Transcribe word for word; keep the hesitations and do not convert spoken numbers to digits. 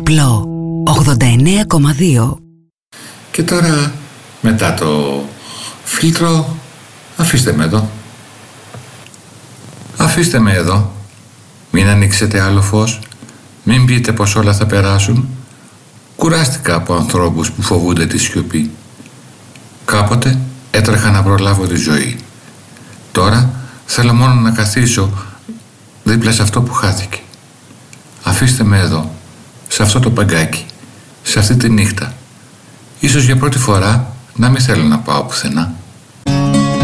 Ρεμπλό ογδόντα εννέα κόμμα δύο. Και τώρα, μετά το φίλτρο, αφήστε με εδώ. Αφήστε με εδώ. Μην ανοίξετε άλλο φως. Μην πείτε πως όλα θα περάσουν. Κουράστηκα από ανθρώπους που φοβούνται τη σιωπή. Κάποτε έτρεχα να προλάβω τη ζωή. Τώρα θέλω μόνο να καθίσω δίπλα σε αυτό που χάθηκε. Αφήστε με εδώ, σε αυτό το παγκάκι, σε αυτή τη νύχτα. Ίσως για πρώτη φορά να μην θέλω να πάω πουθενά.